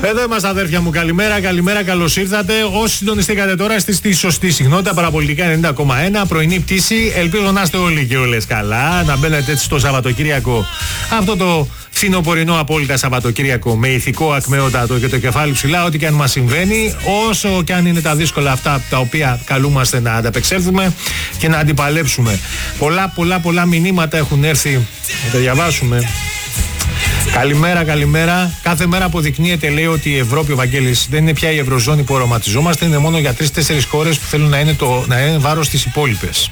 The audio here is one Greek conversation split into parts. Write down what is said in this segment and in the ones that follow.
Εδώ είμαστε, αδέρφια μου. Καλημέρα, καλημέρα, καλώς ήρθατε. Όσοι συντονιστήκατε τώρα στη σωστή συχνότητα, παραπολιτικά 90,1, πρωινή πτήση. Ελπίζω να είστε όλοι και όλες καλά. Να μπαίνετε έτσι στο Σαββατοκύριακο. Αυτό το φθινοπορεινό απόλυτα Σαββατοκύριακο με ηθικό ακμεότατο και το κεφάλι ψηλά, ό,τι και αν μας συμβαίνει, όσο και αν είναι τα δύσκολα αυτά τα οποία καλούμαστε να ανταπεξέλθουμε και να αντιπαλέψουμε. Πολλά μηνύματα έχουν έρθει. Να τα διαβάσουμε. Καλημέρα, καλημέρα. Κάθε μέρα αποδεικνύεται, λέει, ότι η Ευρώπη, ο Βαγγέλης, δεν είναι πια η Ευρωζώνη που οραματιζόμαστε. Είναι μόνο για 3-4 χώρες που θέλουν να είναι βάρος στις υπόλοιπες.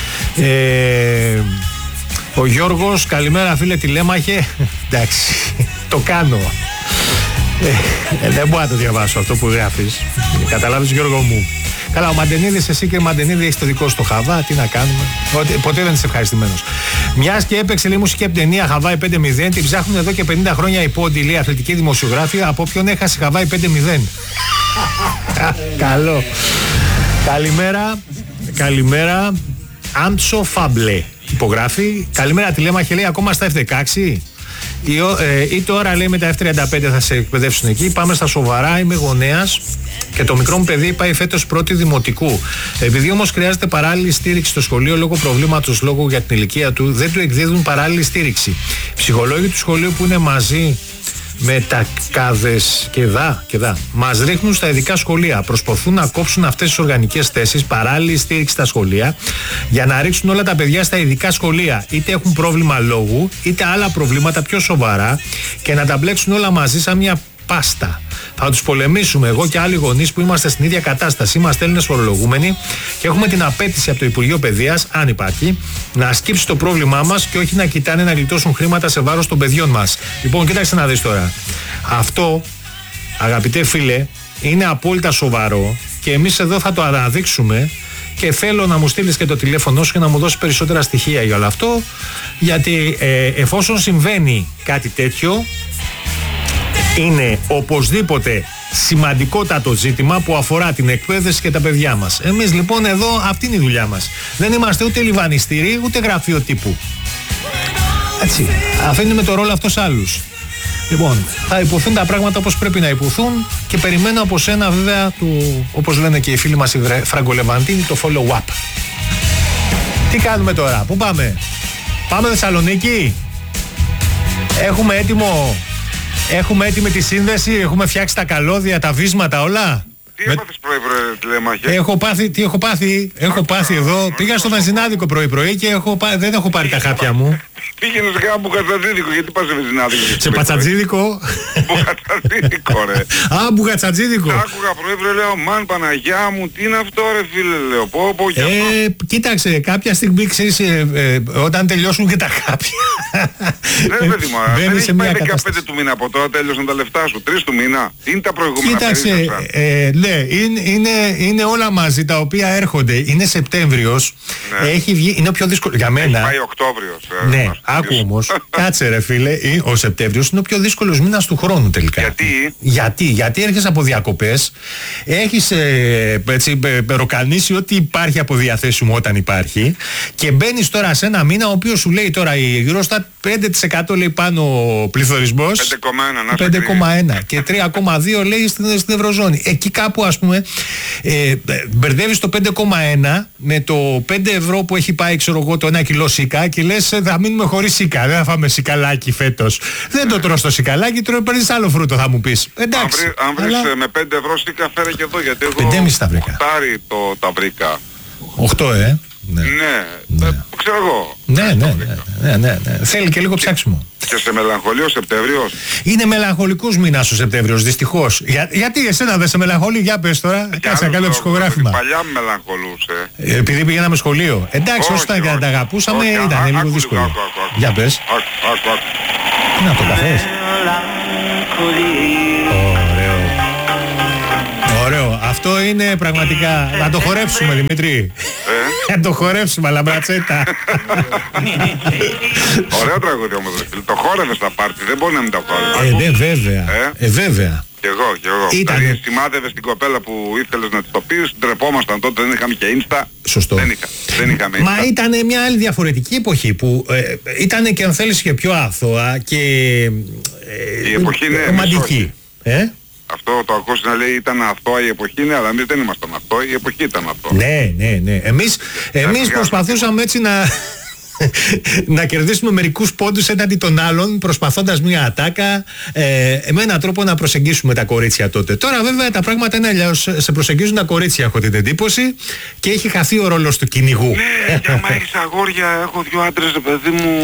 Ο Γιώργος, καλημέρα φίλε τηλέμαχε. Εντάξει, το κάνω. Δεν μπορώ να το διαβάσω αυτό που γράφεις. Καταλάβεις, Γιώργο μου. Καλά, ο Μαντενίδης, εσύ και Μαντενίδη έχεις το δικό σου το Χαβά, τι να κάνουμε. Ποτέ δεν είσαι ευχαριστημένος. Μιας και έπαιξε, λέει, μουσική επτενία Χαβάη 5-0, την ψάχνουν εδώ και 50 χρόνια οι πόντοι, λέει, αθλητικοί δημοσιογράφοι, από ποιον έχασε Χαβάη 5-0. Καλό. Καλημέρα. Άντσο Φάμπλε υπογράφει. Καλημέρα τηλέμαχε, λέει, ακόμα στα F16. Ή τώρα, λέει, με τα F35 θα σε εκπαιδεύσουν εκεί. Πάμε στα σοβαρά. Είμαι γονέας και το μικρό μου παιδί πάει φέτος πρώτη δημοτικού. Επειδή όμως χρειάζεται παράλληλη στήριξη στο σχολείο λόγω προβλήματος, λόγω για την ηλικία του, δεν του εκδίδουν παράλληλη στήριξη. Ψυχολόγοι του σχολείου που είναι μαζί με τα κάδες και δά μας ρίχνουν στα ειδικά σχολεία. Προσπαθούν να κόψουν αυτές τις οργανικές θέσεις, παράλληλη στήριξη στα σχολεία, για να ρίξουν όλα τα παιδιά στα ειδικά σχολεία. Είτε έχουν πρόβλημα λόγου, είτε άλλα προβλήματα πιο σοβαρά, και να τα μπλέξουν όλα μαζί σαν μια πάστα. Θα τους πολεμήσουμε, εγώ και άλλοι γονείς που είμαστε στην ίδια κατάσταση. Είμαστε Έλληνες φορολογούμενοι και έχουμε την απέτηση από το Υπουργείο Παιδείας, αν υπάρχει, να σκύψει το πρόβλημά μας και όχι να κοιτάνε να γλιτώσουν χρήματα σε βάρος των παιδιών μας. Λοιπόν, κοίταξε να δεις τώρα. Αυτό, αγαπητέ φίλε, είναι απόλυτα σοβαρό και εμείς εδώ θα το αναδείξουμε. Και θέλω να μου στείλεις και το τηλέφωνο σου και να μου δώσεις περισσότερα στοιχεία για όλο αυτό, γιατί εφόσον συμβαίνει κάτι τέτοιο, είναι οπωσδήποτε σημαντικότατο ζήτημα που αφορά την εκπαίδευση και τα παιδιά μας. Εμείς λοιπόν εδώ αυτή είναι η δουλειά μας. Δεν είμαστε ούτε λιβανιστήρι ούτε γραφείο τύπου. Έτσι, αφήνουμε το ρόλο αυτό σε άλλους. Λοιπόν, θα υποθούν τα πράγματα όπως πρέπει να υποθούν και περιμένω από σένα βέβαια, όπως λένε και οι φίλοι μας οι Φραγκολεβαντίνοι, το follow-up. Τι κάνουμε τώρα, πού πάμε? Πάμε Θεσσαλονίκη? Έχουμε έτοιμη τη σύνδεση, έχουμε φτιάξει τα καλώδια, τα βίσματα, όλα. Τι έπαθες πρωί-πρωί, τηλέμαχε? Έχω πάθει εδώ. Πήγα στο βενζινάδικο πρωί-πρωί και δεν έχω πάρει τα χάπια μου. Πήγαινε σε κάνα μπουγατσατζίδικο, γιατί πας σε βενζινάδικο? Σε πατσατζίδικο. Μπουγατσατζίδικο, ρε. Α, μπουγατσατζίδικο. Άκουγα πρωί-πρωί, λέω, μαν Παναγιά μου, τι είναι αυτό, ρε φίλε, λέω, πω και αυτό. Κοίταξε, κάποια στιγμή, ξέρεις, όταν τελειώσουν και τα χάπια. Ναι, παιδί μου, δεν πάει 15 του μήνα από τώρα, τέλειωσαν τα λεφτά σου, 3 του μήνα. Είναι τα προηγούμενα. Κοίταξε, ναι, είναι όλα μαζί τα οποία έρχονται. Είναι Σεπτέμβριος, έχει βγει, είναι ο πιο δύσκολο για μένα. Έχει πάει Οκτώβριος. Ναι, άκου όμως, κάτσε ρε φίλε, ο Σεπτέμβριος είναι ο πιο δύσκολος μήνας του χρόνου τελικά. Γιατί έρχεσαι από διακοπές, έχεις ροκανίσει ό,τι υπάρχει από διαθέσιμο όταν υπάρχει, και μπαίνεις τώρα σε ένα μήνα ο οποίος σου λέει τώρα η Eurostat 5% λέει πάνω ο πληθωρισμός, 5,1 και 3,2 λέει στην Ευρωζώνη. Εκεί κάπου, ας πούμε, μπερδεύεις το 5,1 με το 5 ευρώ που έχει πάει, ξέρω εγώ, το 1 κιλό σίκα, και λες θα μείνουμε χωρίς σίκα, δεν θα φάμε σικαλάκι φέτος. Δεν το τρως το σικαλάκι, παίρνεις άλλο φρούτο, θα μου πεις. Εντάξει. Αν βρεις με 5 ευρώ σίκα, φέρε και εδώ, γιατί εγώ 5,5 τα βρήκα. τα βρήκα. 8, Ναι, ξέρω εγώ. Ναι. Θέλει και λίγο ψάξιμο. Και σε μελαγχολεί ο Σεπτέμβριος. Είναι μελαγχολικός μήνας ο Σεπτέμβριος, δυστυχώς. Γιατί εσένα δεν σε μελαγχολεί, για πες τώρα. Κάτσε να κάνω ψυχογράφημα. Παλιά με μελαγχολούσε. Επειδή πηγαίναμε σχολείο. Εντάξει, όσο ήταν τα αγαπούσαμε, ήταν λίγο δύσκολο. Για πες. Τι να το καθώς. Ωραίο. Αυτό είναι πραγματικά. Να το χορέψουμε, Δημήτρη. Να το χορέψουμε, λαμπρατσέτα. Ωραίο τραγούδι όμως. Το χόρευες στα πάρτι, δεν μπορεί να μην τα χόρευες. Βέβαια. Κι εγώ. Δηλαδή σημάδευες την κοπέλα που ήθελες να της το πεις, ντρεπόμασταν τότε, δεν είχαμε και Insta. Σωστό. Δεν είχαμε Insta. Μα ήταν μια άλλη διαφορετική εποχή που ήταν, και αν θέλεις, και πιο άθωα και η εποχή είναι ρομαντική. αυτό, το ακούσει να λέει ήταν αθώα η εποχή. Ναι, αλλά εμείς δεν ήμασταν αθώοι, η εποχή ήταν αθώα. Ναι. Εμείς προσπαθούσαμε έτσι να κερδίσουμε μερικούς πόντους έναντι των άλλων, προσπαθώντας μια ατάκα, με έναν τρόπο να προσεγγίσουμε τα κορίτσια τότε. Τώρα βέβαια τα πράγματα είναι αλλιώς. Σε προσεγγίζουν τα κορίτσια, έχω την εντύπωση, και έχει χαθεί ο ρόλος του κυνηγού. Ναι, και άμα έχεις αγόρια, έχω 2 άντρες, παιδί μου.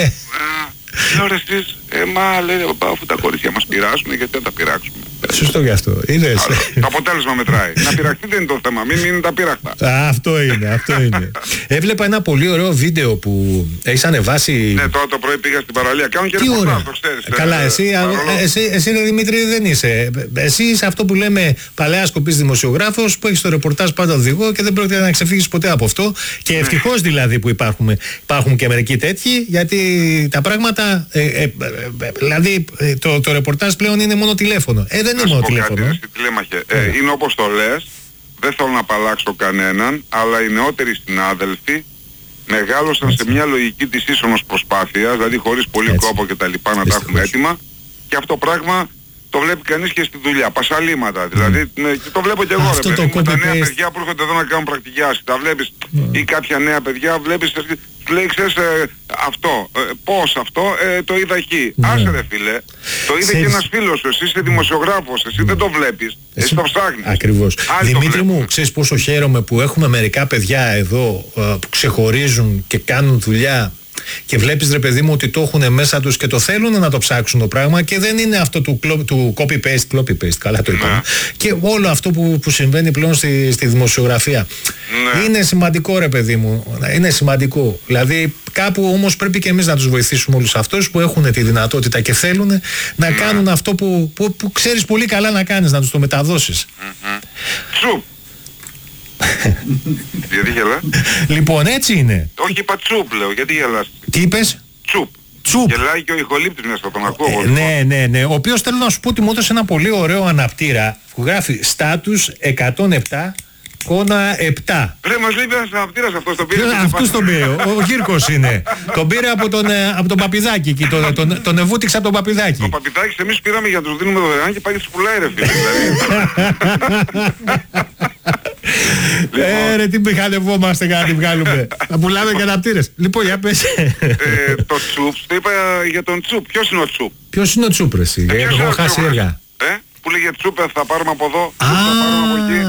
Λέω ρε εσείς, μα λέει αφού τα κορίτσια μας πειράσουν, γιατί δεν τα πειράξουμε. Σωστό γι' αυτό. Είδες. Το αποτέλεσμα μετράει. Να πειραχτεί δεν είναι το θέμα, μην είναι τα πειραχτά. Αυτό είναι. Έβλεπα ένα πολύ ωραίο βίντεο που έχεις ανεβάσει. Ναι, τώρα το πρωί πήγα στην παραλία. Κάνουν και ρεπορτάζ, το ξέρεις. Καλά, εσύ Δημήτρη δεν είσαι. Εσύ είσαι αυτό που λέμε παλαιάς κοπής δημοσιογράφος, που έχεις το ρεπορτάζ πάντα οδηγό και δεν πρόκειται να ξεφύγεις ποτέ από αυτό. Και ευτυχώς δηλαδή που υπάρχουν και μερικοί τέτοιοι, γιατί τα πράγματα. Δηλαδή το ρεπορτάζ πλέον είναι μόνο τηλέφωνο. Δεν είναι μόνο τηλέφωνο. Είναι όπως το λες, δεν θέλω να απαλλάξω κανέναν, αλλά οι νεότεροι συνάδελφοι μεγάλωσαν σε μια λογική της ίσονος προσπάθειας, δηλαδή χωρίς πολύ κόπο και τα λοιπά να τα έχουμε έτοιμα, και αυτό πράγμα το βλέπει κανείς και στη δουλειά, πασαλήματα δηλαδή, και το βλέπω και εγώ ρε παιδί μου, τα νέα παιδιά που έρχονται εδώ να κάνουν πρακτική άσκηση, τα βλέπεις, ή κάποια νέα παιδιά βλέπεις, λέει ξέρεις αυτό, πώς αυτό, το είδα εκεί. Άσε ρε φίλε, το είδε και ένας φίλος σου, εσύ είσαι δημοσιογράφος, εσύ δεν το βλέπεις, εσύ το ψάχνεις. Ακριβώς. Δημήτρη μου, ξέρεις πόσο χαίρομαι που έχουμε μερικά παιδιά εδώ που ξεχωρίζουν και κάνουν δουλειά. Και βλέπεις ρε παιδί μου ότι το έχουν μέσα τους και το θέλουν να το ψάξουν το πράγμα, και δεν είναι αυτό του copy-paste, καλά το είπαμε. Και όλο αυτό που συμβαίνει πλέον στη δημοσιογραφία. Είναι σημαντικό ρε παιδί μου, είναι σημαντικό. Δηλαδή κάπου όμως πρέπει και εμείς να τους βοηθήσουμε όλους αυτούς που έχουν τη δυνατότητα και θέλουν να κάνουν αυτό που ξέρεις πολύ καλά να κάνεις, να τους το μεταδώσεις. Γιατί γελάς? Λοιπόν, έτσι είναι. Όχι, είπα τσουπ λέω, γιατί γελάς? Τι είπες? Τσουπ. Γελάει και ο ηχολήπτης μέσα, τον ακούω. Ναι. Ο οποίος θέλω να σου πω ότι μου έδωσε ένα πολύ ωραίο αναπτήρα που γράφει στάτους 107,7. Ρε, μας λέει ένας αναπτήρας αυτός, τον πήρε. Αυτός τον πήρε, ο Κύρκος είναι. Τον πήρε από τον Παπηδάκη και τον ευούτηξε από τον Παπηδάκη. Ο Παπηδάκης εμείς πήραμε για να τους δίνουμε δωρεάν και πάει και τους πουλάει ρε φίλε. Ρε τι μηχανευόμαστε για να την βγάλουμε. Να πουλάμε και αναπτήρες. Λοιπόν, για πες. Το τσουπ, το είπα για τον τσουπ. Ποιος είναι ο τσουπ? Ποιος είναι ο τσουπ ρε εσύ? Έχω χάσει έργα. Που λέγε τσούπε θα πάρουμε από εδώ, θα πάρουμε από εκεί.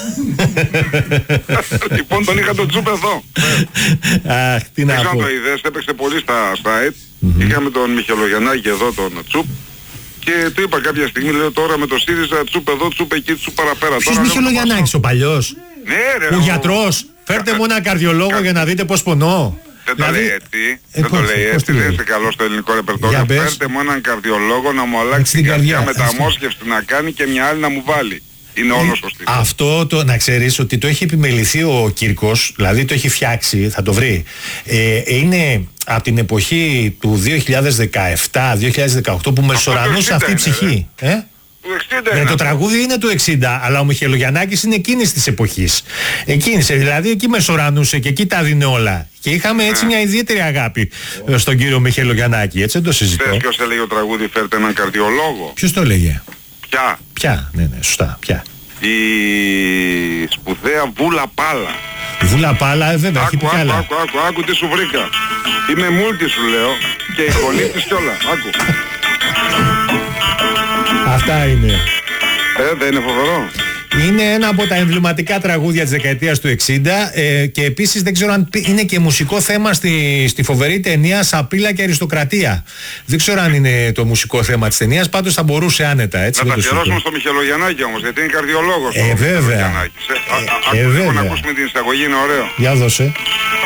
Λοιπόν τον είχα τον τσούπε εδώ. Αχ, τι να πω. το είδες, έπαιξε πολύ στα site. Είχαμε τον Μιχελογιαννάκη εδώ, τον τσουπ. Και του είπα κάποια στιγμή, λέω τώρα με το ΣΥΡΙΖΑ τσουπ εδώ, τσουπ εκεί, τσουπ παραπέρα. Ποιος Μιχελογιαννάκης, ο παλιός? Ναι ρε. Ο γιατρός. Φέρτε μου ένα καρδιολόγο για να δείτε πώς πονώ. Δεν το λέει έτσι, δεν το λέει έτσι, δεν είσαι καλό στο ελληνικό ρεπερτόριο. Φέρτε μου έναν καρδιολόγο να μου αλλάξει την καρδιά, μεταμόσχευση να κάνει και μια άλλη να μου βάλει. Είναι όλο σωστή. Αυτό να ξέρεις ότι το έχει επιμεληθεί ο Κύρκος, δηλαδή το έχει φτιάξει, θα το βρει. Είναι από την εποχή του 2017-2018 που μεσορανούσε αυτή η ψυχή. Το τραγούδι είναι του 60, αλλά ο Μιχελογιαννάκης είναι εκείνης της εποχής. Δηλαδή εκεί μεσορανούσε και εκεί τα δίνει όλα. Και είχαμε έτσι μια ιδιαίτερη αγάπη στον κύριο Μιχελογιαννάκη, έτσι δεν το συζητώ. Θες ποιος έλεγε ο τραγούδι φέρτε έναν καρδιολόγο? Ποιος το έλεγε? Ποια? Ναι, σωστά, ποια? Η σπουδαία Βούλα Πάλα. Βούλα Πάλα, βέβαια, έχει πει κι άλλα. Άκου τι σου βρήκα. Είμαι μούλτι σου λέω και ηχολήπτης κι όλα. Άκου. Αυτά είναι. Δεν είναι φοβερό? Είναι ένα από τα εμβληματικά τραγούδια της δεκαετίας του 60 και επίσης δεν ξέρω αν είναι και μουσικό θέμα στη φοβερή ταινία Σαπίλα και Αριστοκρατία. Δεν ξέρω αν είναι το μουσικό θέμα της ταινίας, πάντως θα μπορούσε άνετα. Έτσι, να τα αφιερώσουμε στο Μιχελογιαννάκη όμως, γιατί είναι καρδιολόγος. Βέβαια. Ακόμα να ακούσουμε την εισαγωγή, είναι ωραίο. Για δώσε.